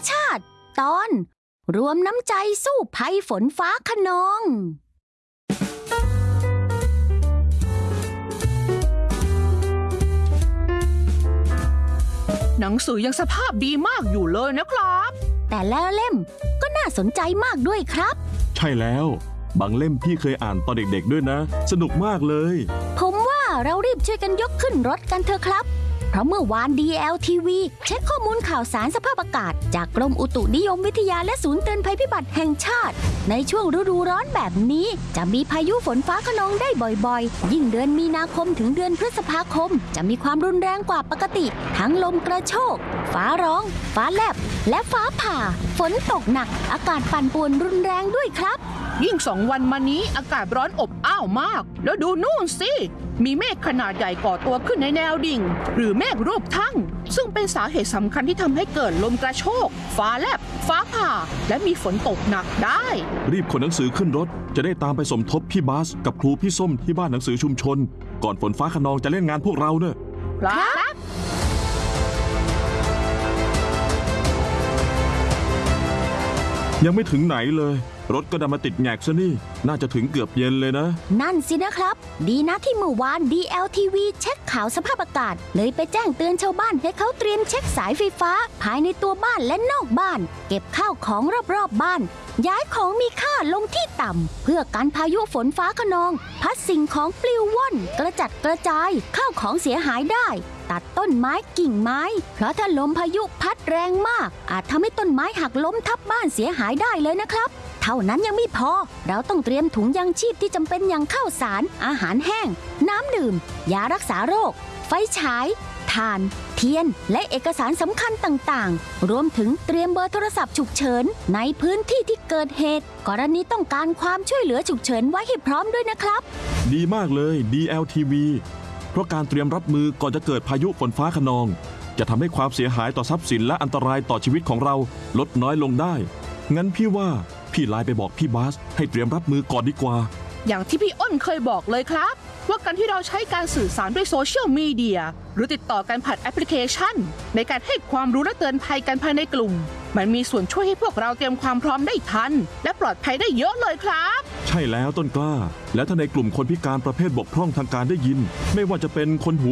ชาติตอนรวมน้ำใจสู้ภัยฝนฟ้าคะนองหนังสือยังสภาพดีมากอยู่เลยนะครับแต่แล้วเล่มก็น่าสนใจมากด้วยครับใช่แล้วบางเล่มพี่เคยอ่านตอนเด็กๆด้วยนะสนุกมากเลยผมว่าเรารีบช่วยกันยกขึ้นรถกันเถอะครับเพราะเมื่อวาน DLTV เช็คข้อมูลข่าวสารสภาพอากาศจากกรมอุตุนิยมวิทยาและศูนย์เตือนภัยพิบัติแห่งชาติในช่วงฤดูร้อนแบบนี้จะมีพายุฝนฟ้าคะนองได้บ่อยๆยิ่งเดือนมีนาคมถึงเดือนพฤษภาคมจะมีความรุนแรงกว่าปกติทั้งลมกระโชกฟ้าร้องฟ้าแลบและฟ้าผ่าฝนตกหนักอากาศปั่นป่วนรุนแรงด้วยครับยิ่ง2 วันมานี้อากาศร้อนอบอ้าวมากแล้วดูนู่นสิมีเมฆขนาดใหญ่ก่อตัวขึ้นในแนวดิ่งหรือเมฆรูปทั่งซึ่งเป็นสาเหตุสำคัญที่ทำให้เกิดลมกระโชกฟ้าแลบฟ้าผ่าและมีฝนตกหนักได้รีบขนหนังสือขึ้นรถจะได้ตามไปสมทบพี่บาสกับครูพี่ส้มที่บ้านหนังสือชุมชนก่อนฝนฟ้าคะนองจะเล่นงานพวกเราเนอะครับยังไม่ถึงไหนเลยรถก็ดันมาติดแงกซะนี่น่าจะถึงเกือบเย็นเลยนะนั่นสินะครับดีนะที่เมื่อวาน DLTV เช็คข่าวสภาพอากาศเลยไปแจ้งเตือนชาวบ้านให้เขาเตรียมเช็คสายไฟฟ้าภายในตัวบ้านและนอกบ้านเก็บข้าวของรอบๆบ้านย้ายของมีค่าลงที่ต่ำเพื่อกันพายุฝนฟ้าคะนองพัดสิ่งของปลิวว่อนกระจัดกระจายข้าวของเสียหายได้ตัดต้นไม้กิ่งไม้เพราะถ้าลมพายุพัดแรงมากอาจทำให้ต้นไม้หักล้มทับบ้านเสียหายได้เลยนะครับเท่านั้นยังไม่พอเราต้องเตรียมถุงยังชีพที่จำเป็นอย่างข้าวสารอาหารแห้งน้ำดื่มยารักษาโรคไฟฉายถ่านเทียนและเอกสารสำคัญต่างๆรวมถึงเตรียมเบอร์โทรศัพท์ฉุกเฉินในพื้นที่ที่เกิดเหตุกรณีต้องการความช่วยเหลือฉุกเฉินไว้ให้พร้อมด้วยนะครับดีมากเลย DLTV เพราะการเตรียมรับมือก่อนจะเกิดพายุฝนฟ้าคะนองจะทำให้ความเสียหายต่อทรัพย์สินและอันตรายต่อชีวิตของเราลดน้อยลงได้งั้นพี่ว่าพี่ไลน์ไปบอกพี่บาสให้เตรียมรับมือก่อนดีกว่าอย่างที่พี่อ้นเคยบอกเลยครับว่าการที่เราใช้การสื่อสารด้วยโซเชียลมีเดียหรือติดต่อกันผ่านแอปพลิเคชันในการให้ความรู้และเตือนภัยกันภายในกลุ่มมันมีส่วนช่วยให้พวกเราเตรียมความพร้อมได้ทันและปลอดภัยได้เยอะเลยครับใช่แล้วต้นกล้าและถ้าในกลุ่มคนพิการประเภทบกพร่องทางการได้ยินไม่ว่าจะเป็นคนหู